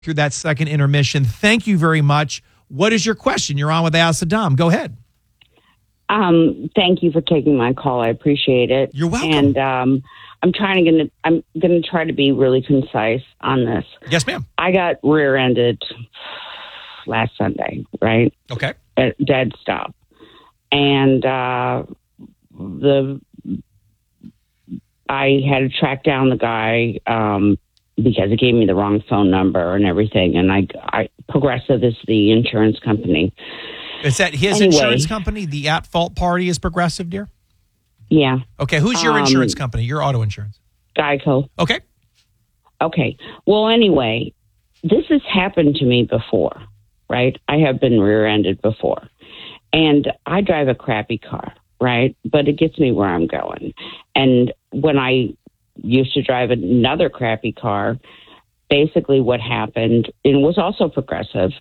through that second intermission. Thank you very much. What is your question? You're on with Ask Saddam. Go ahead. Thank you for taking my call. I appreciate it. You're welcome. And I'm going to try to be really concise on this. Yes, ma'am. I got rear-ended last Sunday, right? Okay. At dead stop. And I had to track down the guy because he gave me the wrong phone number and everything. And I Progressive is the insurance company. Is that his insurance company? The at-fault party is Progressive, dear? Yeah. Okay. Who's your insurance company? Your auto insurance? Geico. Okay. Okay. Well, anyway, this has happened to me before, right? I have been rear-ended before. And I drive a crappy car, right? But it gets me where I'm going. And when I used to drive another crappy car, basically what happened, and it was also Progressive,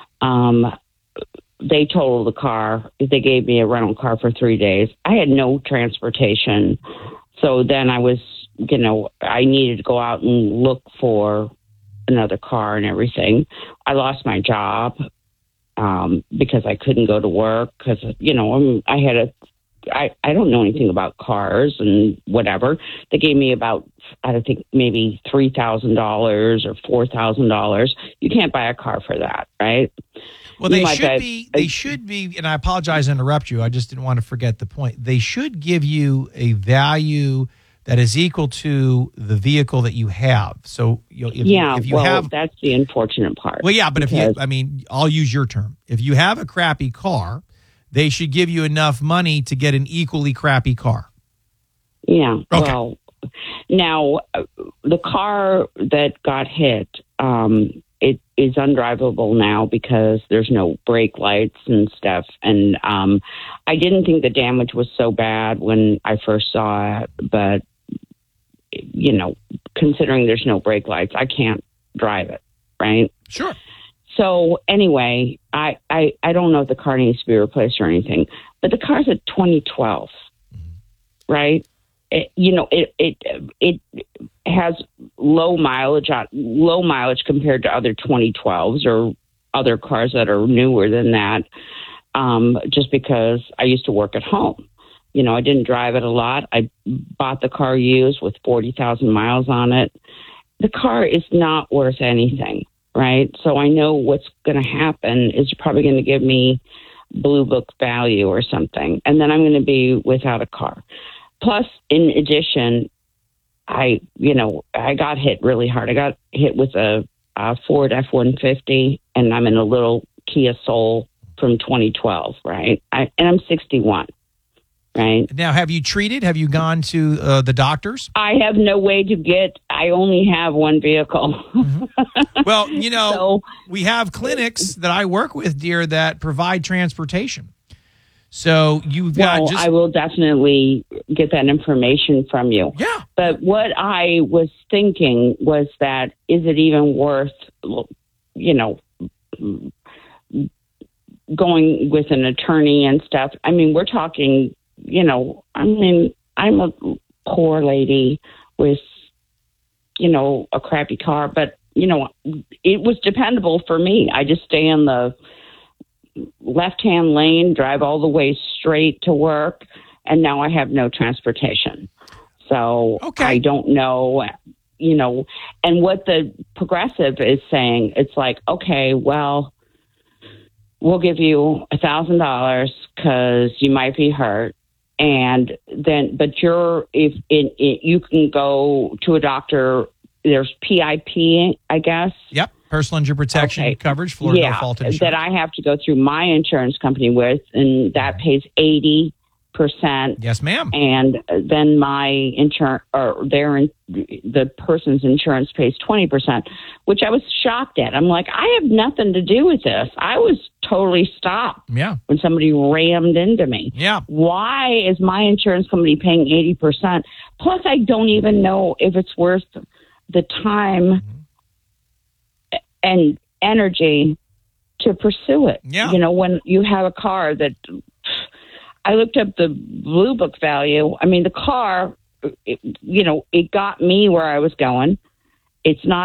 they totaled the car. They gave me a rental car for 3 days. I had no transportation. So then I was, I needed to go out and look for another car and everything. I lost my job because I couldn't go to work because, I don't know anything about cars and whatever. They gave me about, I think, maybe $3,000 or $4,000. You can't buy a car for that, right? Well, they should be, and I apologize to interrupt you. I just didn't want to forget the point. They should give you a value that is equal to the vehicle that you have. So, if you have, that's the unfortunate part. Well, yeah, but I'll use your term. If you have a crappy car, they should give you enough money to get an equally crappy car. Yeah. Okay. Well, now the car that got hit, it is undrivable now because there's no brake lights and stuff. And I didn't think the damage was so bad when I first saw it, but considering there's no brake lights, I can't drive it, right? Sure. So anyway, I don't know if the car needs to be replaced or anything, but the car's a 2012, right? It has low mileage compared to other 2012s or other cars that are newer than that. Just because I used to work at home, I didn't drive it a lot. I bought the car used with 40,000 miles on it. The car is not worth anything, right? So I know what's going to happen is probably going to give me blue book value or something, and then I'm going to be without a car. Plus, in addition, I got hit really hard. I got hit with a Ford F-150, and I'm in a little Kia Soul from 2012, right? And I'm 61, right? Now, have you treated? Have you gone to the doctors? I have no way to get. I only have one vehicle. Mm-hmm. Well, we have clinics that I work with, dear, that provide transportation. So I will definitely get that information from you. Yeah. But what I was thinking was that, is it even worth, going with an attorney and stuff? I mean, we're talking, I'm a poor lady with, a crappy car, but, it was dependable for me. I just stay in the left-hand lane, drive all the way straight to work, and now I have no transportation. So I don't know, and what the Progressive is saying, it's like, okay, well, we'll give you $1,000 because you might be hurt. And then, but you can go to a doctor. There's PIP, I guess. Yep. Personal injury protection coverage, Florida no fault insurance. That I have to go through my insurance company with, and that pays 80%. Yes, ma'am. And then my insurance, the person's insurance pays 20%, which I was shocked at. I'm like, I have nothing to do with this. I was totally stopped. Yeah. When somebody rammed into me. Yeah. Why is my insurance company paying 80%? Plus, I don't even know if it's worth the time and energy to pursue it. Yeah. When you have a car that, I looked up the blue book value. I mean, the car, it got me where I was going. It's not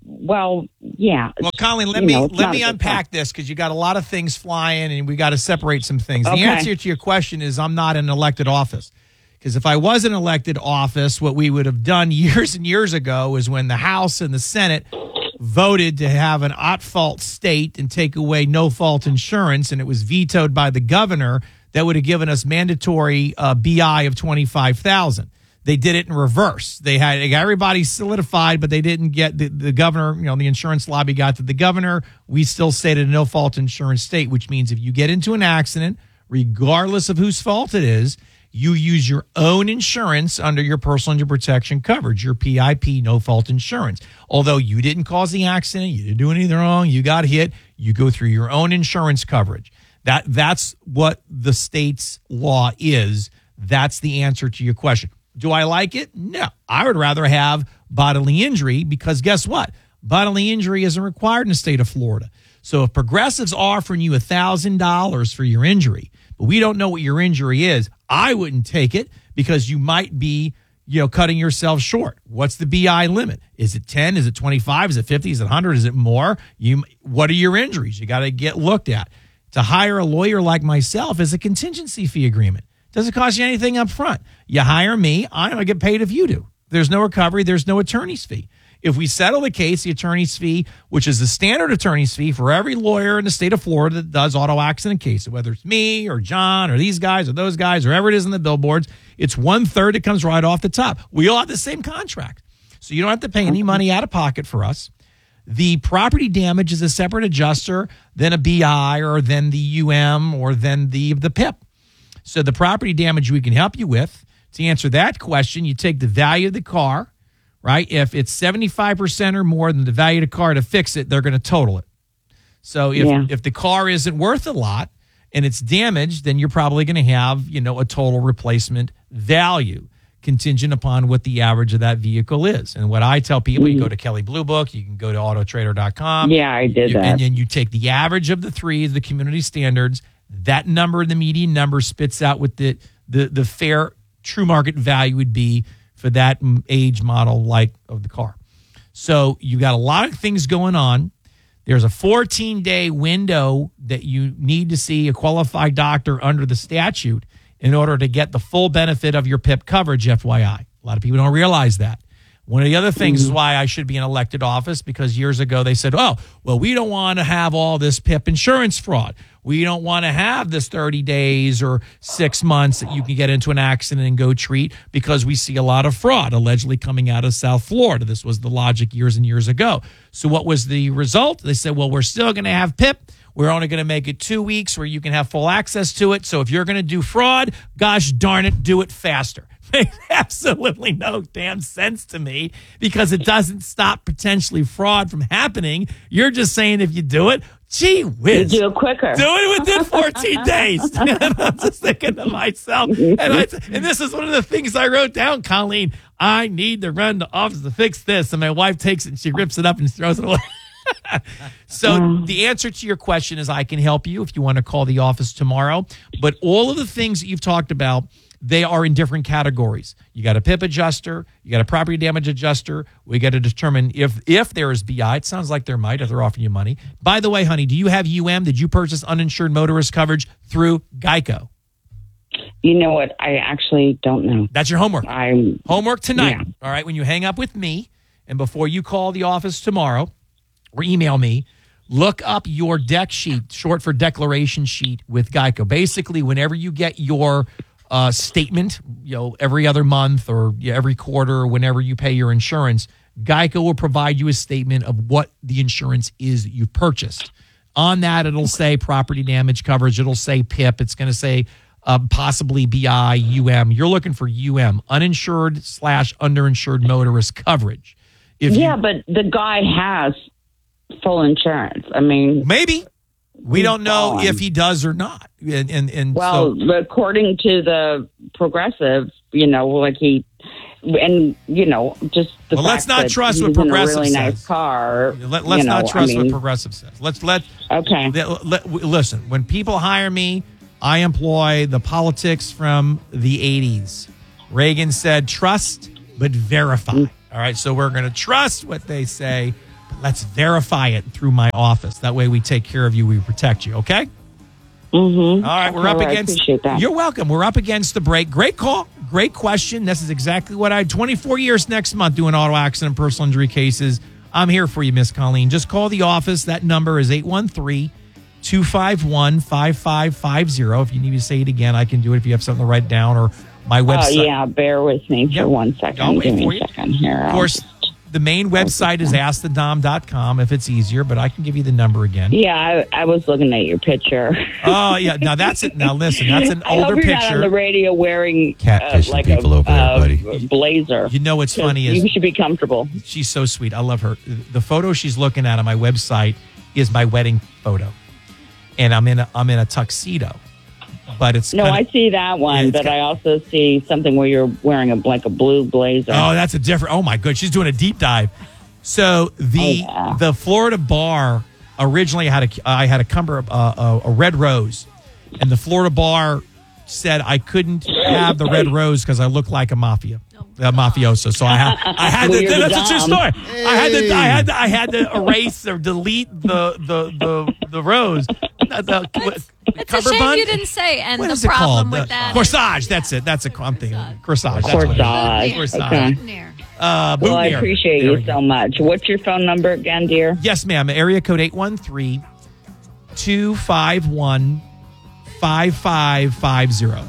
Well, yeah. Well, Colleen, let me unpack this because you got a lot of things flying, and we got to separate some things. Okay. The answer to your question is I'm not in an elected office. Because if I was in an elected office, what we would have done years and years ago is when the House and the Senate voted to have an at-fault state and take away no-fault insurance, and it was vetoed by the governor, that would have given us mandatory BI of $25,000. They did it in reverse. They got everybody solidified, but they didn't get the governor, the insurance lobby got to the governor. We still stayed at a no-fault insurance state, which means if you get into an accident, regardless of whose fault it is, you use your own insurance under your personal injury protection coverage, your PIP, no-fault insurance. Although you didn't cause the accident, you didn't do anything wrong, you got hit, you go through your own insurance coverage. That's what the state's law is. That's the answer to your question. Do I like it? No. I would rather have bodily injury because guess what? Bodily injury isn't required in the state of Florida. So if Progressive's offering you $1,000 for your injury, but we don't know what your injury is, I wouldn't take it because you might be, cutting yourself short. What's the BI limit? Is it 10? Is it 25? Is it 50? Is it 100? Is it more? What are your injuries? You got to get looked at. To hire a lawyer like myself is a contingency fee agreement. Doesn't cost you anything up front. You hire me, I'm going to get paid if you do. There's no recovery. There's no attorney's fee. If we settle the case, the attorney's fee, which is the standard attorney's fee for every lawyer in the state of Florida that does auto accident cases, whether it's me or John or these guys or those guys or whoever it is in the billboards, it's 1/3. It comes right off the top. We all have the same contract. So you don't have to pay any money out of pocket for us. The property damage is a separate adjuster than a BI or than the UM or than the PIP. So the property damage we can help you with. To answer that question, you take the value of the car, right? If it's 75% or more than the value of the car to fix it, they're going to total it. So if the car isn't worth a lot and it's damaged, then you're probably going to have, a total replacement value contingent upon what the average of that vehicle is. And what I tell people, you go to Kelley Blue Book, you can go to autotrader.com. Yeah, I did that. And then you take the average of the three, the community standards, that number, the median number spits out what the fair true market value would be for that age model of the car. So you got a lot of things going on. There's a 14-day window that you need to see a qualified doctor under the statute in order to get the full benefit of your PIP coverage, FYI. A lot of people don't realize that. One of the other things is why I should be in elected office, because years ago they said, we don't want to have all this PIP insurance fraud. We don't want to have this 30 days or 6 months that you can get into an accident and go treat because we see a lot of fraud allegedly coming out of South Florida. This was the logic years and years ago. So what was the result? They said, we're still going to have PIP. We're only going to make it 2 weeks where you can have full access to it. So if you're going to do fraud, gosh darn it, do it faster. Makes absolutely no damn sense to me because it doesn't stop potentially fraud from happening. You're just saying if you do it, gee whiz. You do it quicker. Do it within 14 days. And I'm just thinking to myself, and this is one of the things I wrote down, Colleen, I need to run to office to fix this. And my wife takes it and she rips it up and throws it away. So the answer to your question is I can help you if you want to call the office tomorrow. But all of the things that you've talked about, they are in different categories. You got a PIP adjuster, you got a property damage adjuster. We got to determine if there is BI. It sounds like there might if they're offering you money. By the way, honey, do you have UM? Did you purchase uninsured motorist coverage through Geico? You know what? I actually don't know. That's your homework. Homework tonight. Yeah. All right, when you hang up with me and before you call the office tomorrow or email me, look up your deck sheet, short for declaration sheet with Geico. Basically, whenever you get your statement, every other month or every quarter, or whenever you pay your insurance, Geico will provide you a statement of what the insurance is that you've purchased. On that, it'll say property damage coverage. It'll say PIP. It's going to say possibly BI, UM. You're looking for UM, uninsured/underinsured motorist coverage. But the guy has full insurance. I mean, maybe. We don't know if he does or not. According to the Progressive, let's not trust what Progressive says. Nice car. Let's not trust what Progressive says. Okay. Listen, when people hire me, I employ the politics from the 80s. Reagan said, trust but verify. All right, so we're going to trust what they say. Let's verify it through my office. That way we take care of you. We protect you. Okay? Mm-hmm. All right. We're up against. I appreciate that. You're welcome. We're up against the break. Great call. Great question. This is exactly what I had 24 years next month doing auto accident, personal injury cases. I'm here for you, Miss Colleen. Just call the office. That number is 813-251-5550. If you need me to say it again, I can do it if you have something to write down or my website. Oh, yeah. Bear with me for 1 second. I'll wait Give me for a you. second here. Of course, the main website is AskTheDom.com if it's easier, but I can give you the number again. Yeah, I was looking at your picture. Oh, yeah. Now, that's it. Now, listen, that's an older I hope you're picture. not on the radio wearing Catfishing people over there, buddy. Blazer. You know what's funny is you should be comfortable. she's so sweet. I love her. The photo she's looking at on my website is my wedding photo, and I'm in a tuxedo. But it's I see that one, but I also see something where you're wearing a blue blazer. Oh, that's a different. Oh my good, she's doing a deep dive. So the Florida bar originally I had a red rose, and the Florida bar said I couldn't have the red rose because I look like a mafioso. So I had Well, to. you're That's a true dumb. story. I had to erase or delete the rose. It's a shame you didn't say. And What the is it problem called? with that Corsage. That's it. That's I'm thinking. Corsage. That's what it is. Corsage. Corsage. Okay. Near. Well, I Boutonniere. appreciate There we you go. so much. What's your phone number again, dear? Yes, ma'am. Area code 813-251-5550.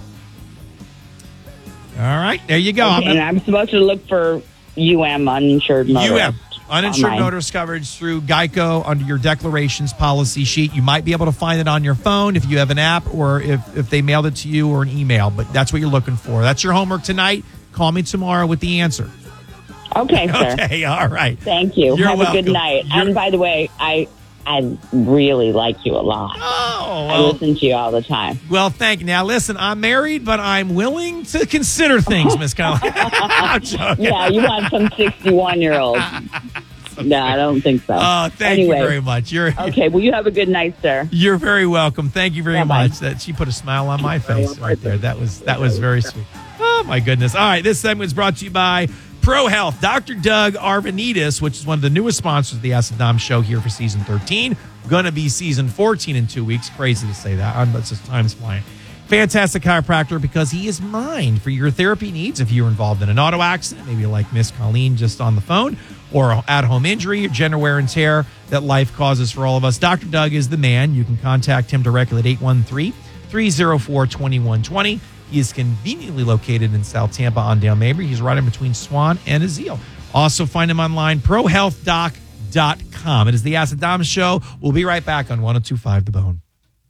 All right. There you go. Okay, and I'm supposed to look for uninsured motorist. Uninsured motorist coverage through Geico under your declarations policy sheet. You might be able to find it on your phone if you have an app or if they mailed it to you or an email, but that's what you're looking for. That's your homework tonight. Call me tomorrow with the answer. Okay, sir. Okay, all right. Thank you. You're Have a good welcome. night. And by the way, I really like you a lot. Oh, I listen to you all the time. well, thank you. Now, listen, I'm married, but I'm willing to consider things, Miss Collins. I'm joking. Yeah, you want some 61-year-old. No, I don't think so. Thank you very much. Okay, well, you have a good night, sir. You're very welcome. Thank you very Bye-bye. much. That she put a smile on my face right there. That was very sweet. Oh my goodness. All right, this segment is brought to you by Pro Health. Dr. Doug Arvanitis, which is one of the newest sponsors of the Ask the Dom show here for season 13. Going to be season 14 in 2 weeks. Crazy to say that. It's just time's flying. Fantastic chiropractor because he is mine for your therapy needs. If you're involved in an auto accident, maybe like Miss Colleen just on the phone, or at-home injury, or general wear and tear that life causes for all of us, Dr. Doug is the man. You can contact him directly at 813-304-2120. He is conveniently located in South Tampa on Dale Mabry. He's right in between Swan and Azeel. Also find him online, prohealthdoc.com. It is the Ask the Dom show. We'll be right back on 102.5 The Bone.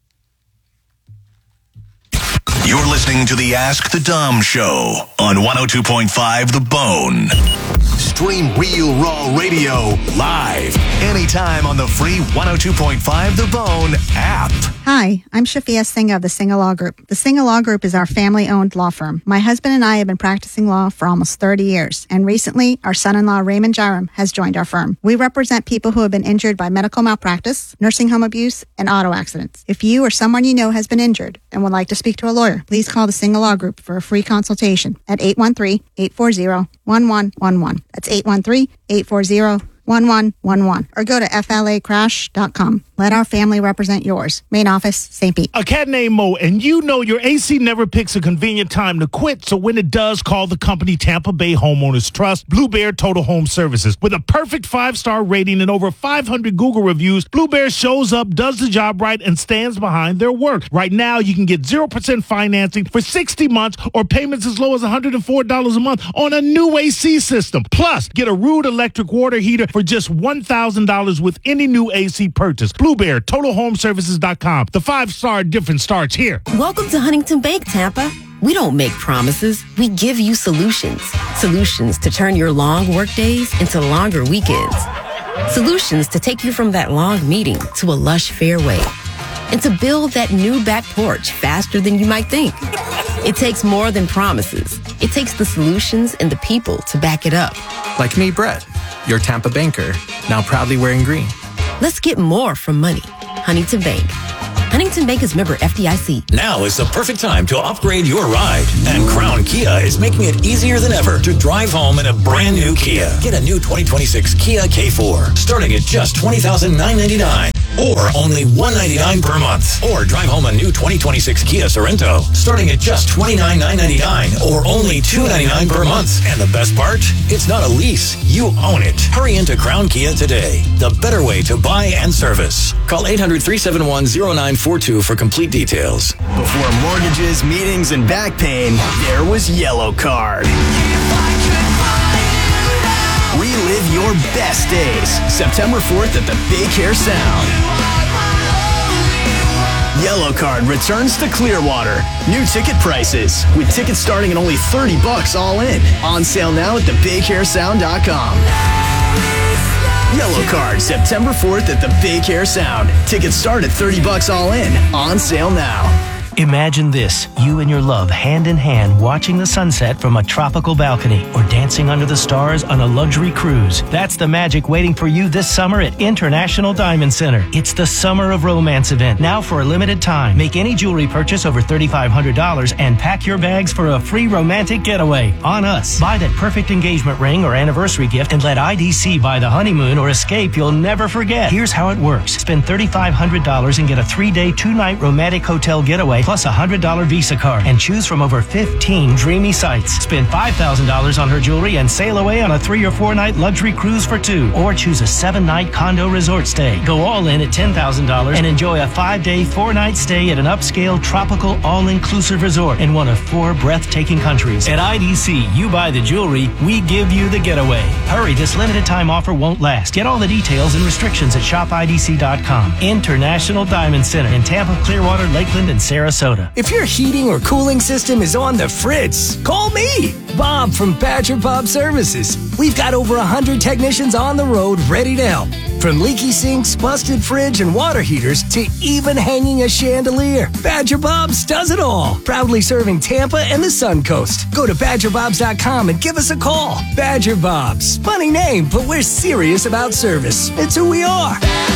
You're listening to the Ask the Dom show on 102.5 The Bone. Stream Real Raw Radio live anytime on the free 102.5 The Bone app. Hi, I'm Shafia Singh of the Singh Law Group. The Singh Law Group is our family-owned law firm. My husband and I have been practicing law for almost 30 years, and recently our son-in-law Raymond Jaram has joined our firm. We represent people who have been injured by medical malpractice, nursing home abuse, and auto accidents. If you or someone you know has been injured and would like to speak to a lawyer, please call the Singh Law Group for a free consultation at 813-840-1111. That's 813-840-1111. Or go to flacrash.com. Let our family represent yours. Main office, St. Pete. A cat named Mo, and you know your AC never picks a convenient time to quit, so when it does, call the company Tampa Bay Homeowners Trust, Blue Bear Total Home Services. With a perfect 5-star rating and over 500 Google reviews, Blue Bear shows up, does the job right, and stands behind their work. Right now, you can get 0% financing for 60 months or payments as low as $104 a month on a new AC system. Plus, get a Rude electric water heater for just $1,000 with any new AC purchase. Blue Bear, TotalHomeservices.com. The 5-star difference starts here. Welcome to Huntington Bank, Tampa. We don't make promises. We give you solutions. Solutions to turn your long work days into longer weekends. Solutions to take you from that long meeting to a lush fairway. And to build that new back porch faster than you might think. It takes more than promises. It takes the solutions and the people to back it up. Like me, Brett, your Tampa banker, now proudly wearing green. Let's get more from money. Huntington Bank. Huntington Bank is member FDIC. Now is the perfect time to upgrade your ride. And Crown Kia is making it easier than ever to drive home in a brand new Kia. Get a new 2026 Kia K4 starting at just $20,999. Or only $199 per month. Or drive home a new 2026 Kia Sorento starting at just $29,999 or only $299 per month. And the best part? It's not a lease. You own it. Hurry into Crown Kia today. The better way to buy and service. Call 800-371-0942 for complete details. Before mortgages, meetings, and back pain, there was Yellow Card. Relive your best days. September 4th at the Big Hair Sound. Yellow Card returns to Clearwater. New ticket prices, with tickets starting at only $30 all in. On sale now at thebighairsound.com. Yellow Card, September 4th at the Big Hair Sound. Tickets start at $30 all in. On sale now. Imagine this, you and your love hand in hand watching the sunset from a tropical balcony or dancing under the stars on a luxury cruise. That's the magic waiting for you this summer at International Diamond Center. It's the Summer of Romance event, now for a limited time. Make any jewelry purchase over $3,500 and pack your bags for a free romantic getaway on us. Buy that perfect engagement ring or anniversary gift and let IDC buy the honeymoon or escape you'll never forget. Here's how it works. Spend $3,500 and get a 3-day, 2-night romantic hotel getaway plus a $100 Visa card and choose from over 15 dreamy sites. Spend $5,000 on her jewelry and sail away on a 3 or 4 night luxury cruise for 2, or choose a 7-night condo resort stay. Go all in at $10,000 and enjoy a 5-day, 4-night stay at an upscale tropical all-inclusive resort in one of 4 breathtaking countries. At IDC, you buy the jewelry, we give you the getaway. Hurry, this limited time offer won't last. Get all the details and restrictions at shopidc.com. International Diamond Center in Tampa, Clearwater, Lakeland, and Sarasota. If your heating or cooling system is on the fritz, call me, Bob from Badger Bob Services. We've got over 100 technicians on the road ready to help. From leaky sinks, busted fridge, and water heaters to even hanging a chandelier, Badger Bob's does it all. Proudly serving Tampa and the Sun Coast. Go to BadgerBobs.com and give us a call. Badger Bob's. Funny name, but we're serious about service. It's who we are.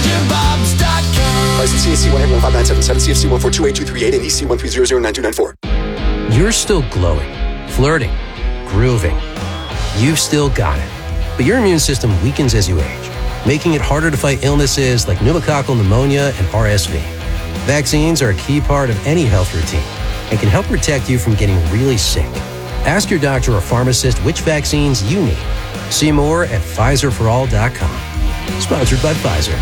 BadgerBobs.com. License CAC 11597, CFC 1428238, and EC 1300994. You're still glowing, flirting, grooving. You've still got it. But your immune system weakens as you age, making it harder to fight illnesses like pneumococcal pneumonia and RSV. Vaccines are a key part of any health routine and can help protect you from getting really sick. Ask your doctor or pharmacist which vaccines you need. See more at PfizerForAll.com. Sponsored by Pfizer.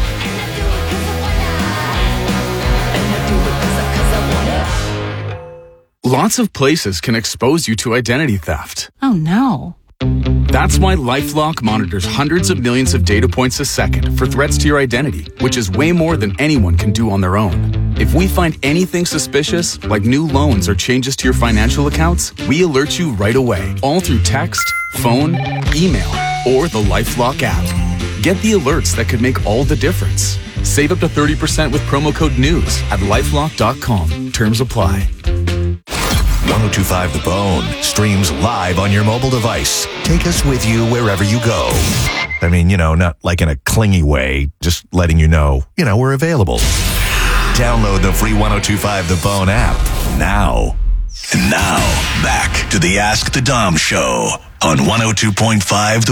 Lots of places can expose you to identity theft. Oh, no. That's why LifeLock monitors hundreds of millions of data points a second for threats to your identity, which is way more than anyone can do on their own. If we find anything suspicious, like new loans or changes to your financial accounts, we alert you right away, all through text, phone, email, or the LifeLock app. Get the alerts that could make all the difference. Save up to 30% with promo code NEWS at LifeLock.com. Terms apply. 1025 The Bone streams live on your mobile device. Take us with you wherever you go. I mean, not like in a clingy way, just letting you know, we're available. Download the free 1025 The Bone app now. And now, back to the Ask the Dom Show on 102.5 The